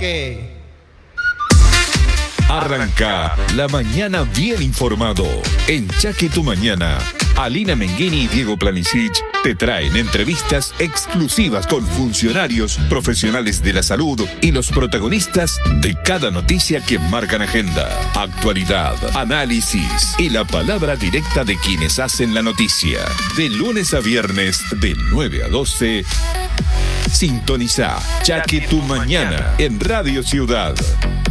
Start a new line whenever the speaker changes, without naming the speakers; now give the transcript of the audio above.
que...
Arranca la mañana bien informado. En Chaque Tu Mañana, Alina Menghini y Diego Planisic te traen entrevistas exclusivas con funcionarios, profesionales de la salud y los protagonistas de cada noticia que marcan agenda, actualidad, análisis y la palabra directa de quienes hacen la noticia. De lunes a viernes, de 9 a 12, sintoniza Chaque Tu Mañana en Radio Ciudad.